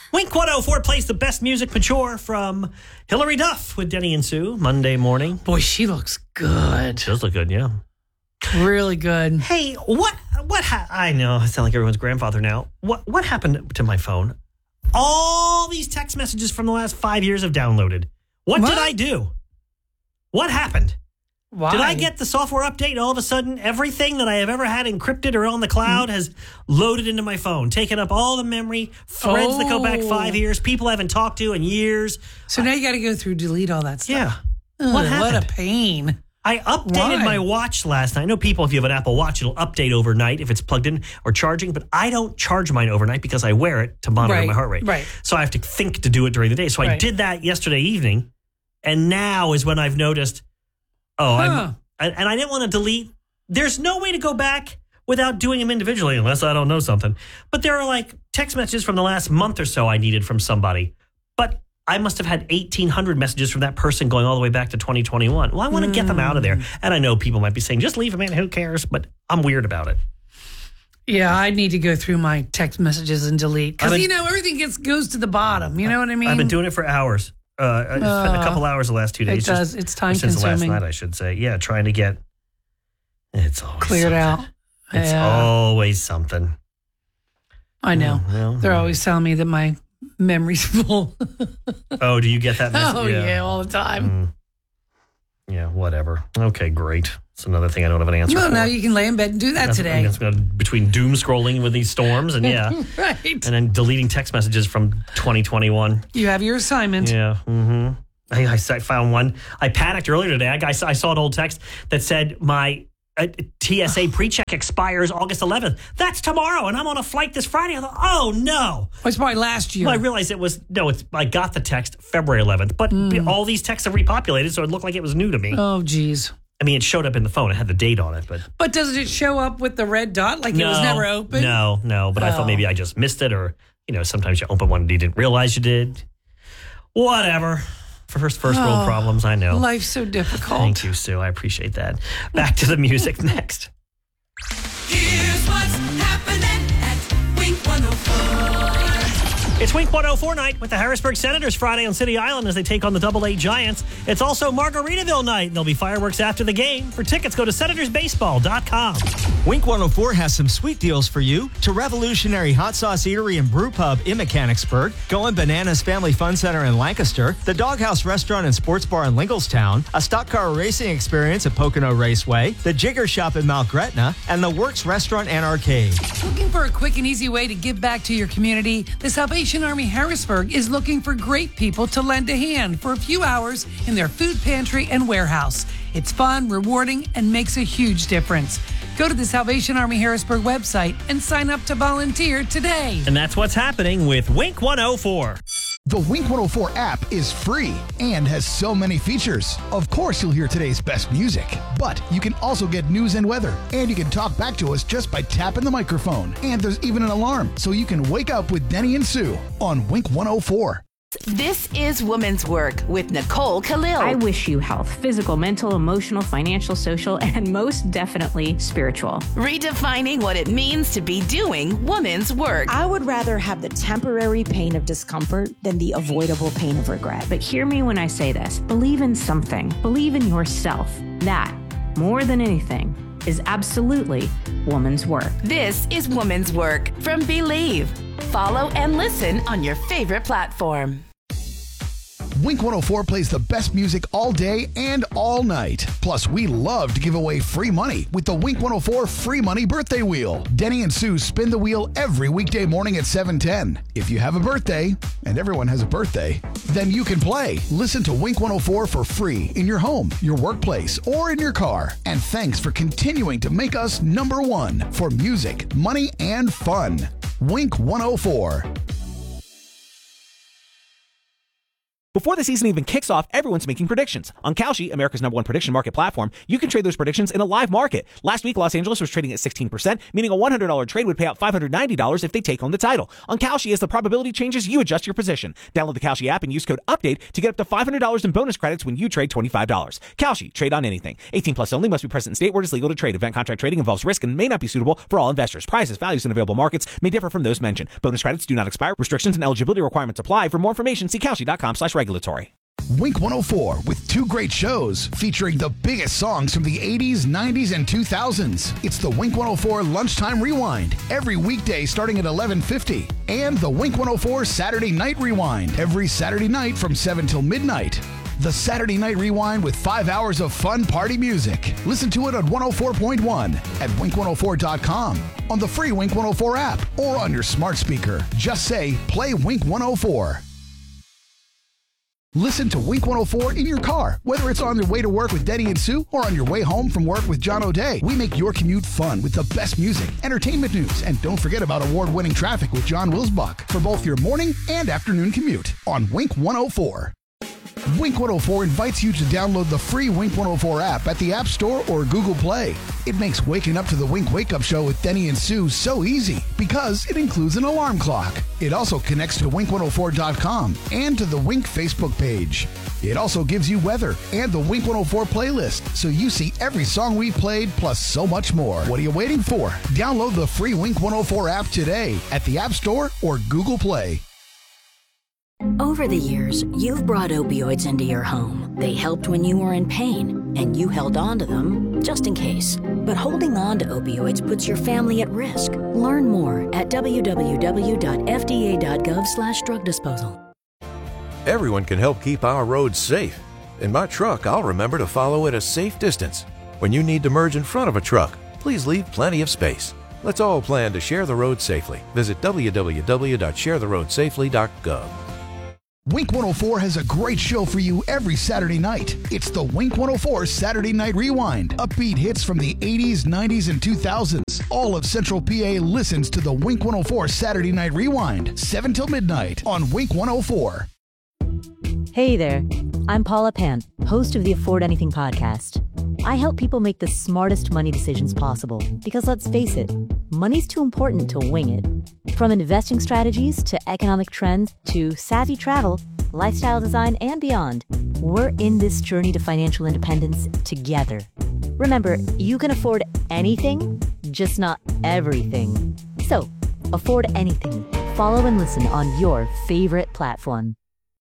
Wink 104 plays the best music mature from Hillary Duff with Denny and Sue Monday morning. Boy, she looks good. She does look good, yeah. Really good. Hey, I know, I sound like everyone's grandfather now. What happened to my phone? All these text messages from the last 5 years have downloaded. What did I do? What happened? Why? Did I get the software update and all of a sudden everything that I have ever had encrypted or on the cloud has loaded into my phone, taken up all the memory, threads that go back 5 years, people I haven't talked to in years. So now you got to go through, delete all that stuff. Yeah. Ugh, What happened? What a pain. I updated my watch last night. I know people, if you have an Apple Watch, it'll update overnight if it's plugged in or charging, but I don't charge mine overnight because I wear it to monitor my heart rate. Right. So I have to think to do it during the day. So I did that yesterday evening, and now is when I've noticed, and I didn't want to delete. There's no way to go back without doing them individually unless I don't know something. But there are like text messages from the last month or so I needed from somebody. But I must have had 1,800 messages from that person going all the way back to 2021. Well, I want to get them out of there. And I know people might be saying, just leave them in, who cares? But I'm weird about it. Yeah, I need to go through my text messages and delete. Because, everything goes to the bottom. You know what I mean? I've been doing it for hours. I spent a couple hours the last 2 days. It does. It's time since consuming. Since last night, I should say. Yeah, trying to get... It's always cleared out. It's always something. I know. They're always telling me that my memory's full. Oh, do you get that message? Oh, yeah, all the time. Yeah, whatever. Okay, great. It's another thing I don't have an answer for. Now you can lay in bed and do that today. Between doom scrolling with these storms and right. And then deleting text messages from 2021. You have your assignment. Yeah. Mm-hmm. I found one. I panicked earlier today. I saw an old text that said my TSA pre-check expires August 11th. That's tomorrow, and I'm on a flight this Friday. I thought, oh no. It's probably last year. Well, I realized I got the text February 11th, but all these texts have repopulated, so it looked like it was new to me. Oh, geez. I mean, it showed up in the phone. It had the date on it, but... But does it show up with the red dot like it was never open? No, but I thought maybe I just missed it, or, sometimes you open one and you didn't realize you did. Whatever. First world problems, I know. Life's so difficult. Thank you, Sue. I appreciate that. Back to the music next. Here's what's happening at Wink 104. It's Wink 104 night with the Harrisburg Senators Friday on City Island as they take on the AA Giants. It's also Margaritaville night, and there'll be fireworks after the game. For tickets, go to senatorsbaseball.com. Wink 104 has some sweet deals for you. To Revolutionary Hot Sauce Eatery and Brew Pub in Mechanicsburg, Going Bananas Family Fun Center in Lancaster, the Doghouse Restaurant and Sports Bar in Lingelstown, a stock car racing experience at Pocono Raceway, the Jigger Shop in Mount Gretna, and the Works Restaurant and Arcade. Looking for a quick and easy way to give back to your community? The Salvation Army Harrisburg is looking for great people to lend a hand for a few hours in their food pantry and warehouse. It's fun, rewarding, and makes a huge difference. Go to the Salvation Army Harrisburg website and sign up to volunteer today. And that's what's happening with Wink 104. The Wink 104 app is free and has so many features. Of course, you'll hear today's best music, but you can also get news and weather, and you can talk back to us just by tapping the microphone. And there's even an alarm, so you can wake up with Denny and Sue on Wink 104. This is Women's Work with Nicole Khalil. I wish you health, physical, mental, emotional, financial, social, and most definitely spiritual. Redefining what it means to be doing women's work. I would rather have the temporary pain of discomfort than the avoidable pain of regret. But hear me when I say this. Believe in something. Believe in yourself. That, more than anything, is absolutely woman's work. This is Women's Work from Believe. Follow and listen on your favorite platform. Wink 104 plays the best music all day and all night. Plus, we love to give away free money with the Wink 104 Free Money Birthday Wheel. Denny and Sue spin the wheel every weekday morning at 7:10. If you have a birthday, and everyone has a birthday, then you can play. Listen to Wink 104 for free in your home, your workplace, or in your car. And thanks for continuing to make us number one for music, money, and fun. Wink 104. Before the season even kicks off, everyone's making predictions. On Kalshi, America's #1 prediction market platform, you can trade those predictions in a live market. Last week, Los Angeles was trading at 16%, meaning a $100 trade would pay out $590 if they take home the title. On Kalshi, as the probability changes, you adjust your position. Download the Kalshi app and use code UPDATE to get up to $500 in bonus credits when you trade $25. Kalshi, trade on anything. 18 plus only, must be present in state where it is legal to trade. Event contract trading involves risk and may not be suitable for all investors. Prices, values, and available markets may differ from those mentioned. Bonus credits do not expire. Restrictions and eligibility requirements apply. For more information, see Kalshi.com/regulatory. Wink 104 with two great shows featuring the biggest songs from the 80s, 90s, and 2000s. It's the Wink 104 Lunchtime Rewind every weekday starting at 11:50, and the Wink 104 Saturday Night Rewind every Saturday night from 7 till midnight. The Saturday Night Rewind with 5 hours of fun party music. Listen to it at 104.1, at wink104.com, on the free Wink 104 app, or on your smart speaker. Just say, play Wink 104. Listen to Wink 104 in your car, whether it's on your way to work with Denny and Sue or on your way home from work with John O'Day. We make your commute fun with the best music, entertainment news, and don't forget about award-winning traffic with John Wilsbach for both your morning and afternoon commute on Wink 104. Wink 104 invites you to download the free Wink 104 app at the App Store or Google Play. It makes waking up to the Wink Wake Up Show with Denny and Sue so easy because it includes an alarm clock. It also connects to wink104.com and to the Wink Facebook page. It also gives you weather and the Wink 104 playlist, so you see every song we played plus so much more. What are you waiting for? Download the free Wink 104 app today at the App Store or Google Play. Over the years, you've brought opioids into your home. They helped when you were in pain, and you held on to them just in case. But holding on to opioids puts your family at risk. Learn more at www.fda.gov/drug disposal. Everyone can help keep our roads safe. In my truck, I'll remember to follow at a safe distance. When you need to merge in front of a truck, please leave plenty of space. Let's all plan to share the road safely. Visit www.sharetheroadsafely.gov. Wink 104 has a great show for you every Saturday night. It's the Wink 104 Saturday Night Rewind. Upbeat hits from the 80s, 90s, and 2000s. All of Central PA listens to the Wink 104 Saturday Night Rewind, 7 till midnight on Wink 104. Hey there, I'm Paula Pant, host of the Afford Anything podcast. I help people make the smartest money decisions possible because, let's face it, money's too important to wing it. From investing strategies to economic trends to savvy travel, lifestyle design, and beyond, we're in this journey to financial independence together. Remember, you can afford anything, just not everything. So, afford anything. Follow and listen on your favorite platform.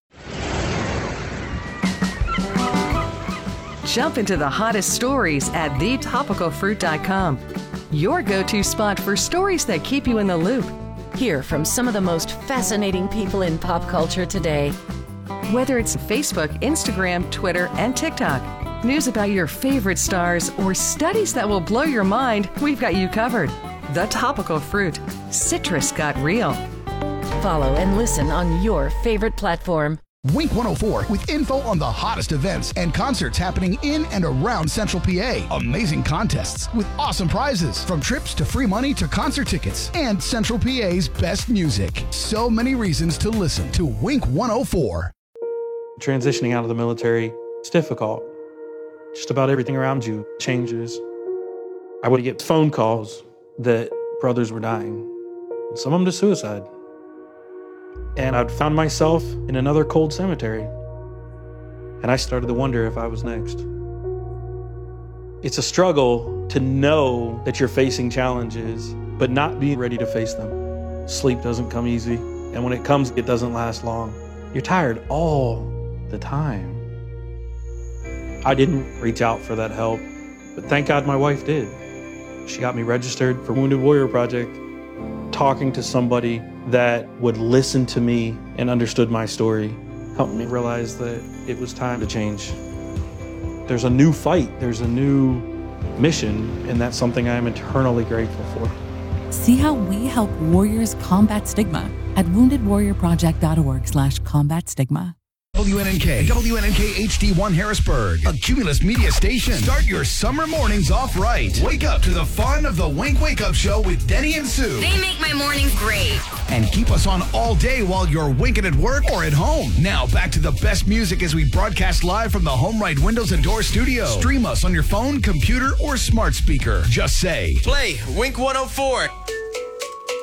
Jump into the hottest stories at thetopicalfruit.com. Your go-to spot for stories that keep you in the loop. Hear from some of the most fascinating people in pop culture today. Whether it's Facebook, Instagram, Twitter, and TikTok, news about your favorite stars, or studies that will blow your mind, we've got you covered. The Topical Fruit. Citrus got real. Follow and listen on your favorite platform. Wink 104 with info on the hottest events and concerts happening in and around Central PA. Amazing contests with awesome prizes, from trips to free money to concert tickets, and Central PA's best music. So many reasons to listen to Wink 104. Transitioning out of the military, it's difficult. Just about everything around you changes. I would get phone calls that brothers were dying, some of them to suicide. And I'd found myself in another cold cemetery. And I started to wonder if I was next. It's a struggle to know that you're facing challenges, but not be ready to face them. Sleep doesn't come easy. And when it comes, it doesn't last long. You're tired all the time. I didn't reach out for that help, but thank God my wife did. She got me registered for Wounded Warrior Project. Talking to somebody that would listen to me and understood my story helped me realize that it was time to change. There's a new fight, there's a new mission, and that's something I'm eternally grateful for. See how we help warriors combat stigma at woundedwarriorproject.org/combat stigma. WNNK, WNNK HD1 Harrisburg, a Cumulus media station. Start your summer mornings off right. Wake up to the fun of the Wink Wake Up Show with Denny and Sue. They make my mornings great. And keep us on all day while you're winking at work or at home. Now back to the best music as we broadcast live from the Home Right Windows and Door studio. Stream us on your phone, computer, or smart speaker. Just say, play Wink 104.